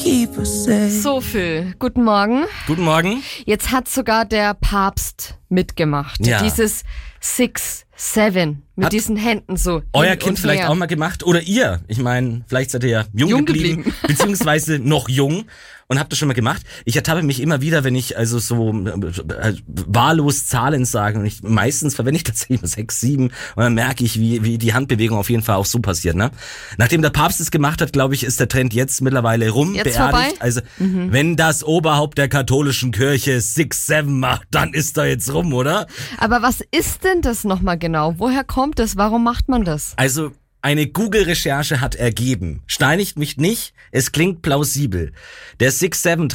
keep us safe. So, Phil, guten Morgen. Guten Morgen. Jetzt hat sogar der Papst mitgemacht. Ja. Dieses 6-7 mit Hat diesen Händen so. Euer hin Kind und vielleicht her. auch mal gemacht oder ihr. Ich meine, vielleicht seid ihr ja jung geblieben, beziehungsweise noch jung und habt das schon mal gemacht. Ich ertappe mich immer wieder, wenn ich also so wahllos Zahlen sage und meistens verwende ich tatsächlich 6, 7 und dann merke ich, wie die Handbewegung auf jeden Fall auch so passiert. Ne? Nachdem der Papst es gemacht hat, glaube ich, ist der Trend jetzt mittlerweile Jetzt beerdigt. vorbei? Also wenn das Oberhaupt der katholischen Kirche 6, 7 macht, dann ist da jetzt rum, oder? Aber was ist denn das nochmal genau? Woher kommt es? Warum macht man das? Also eine Google-Recherche hat ergeben, steinigt mich nicht, es klingt plausibel. Der 6-7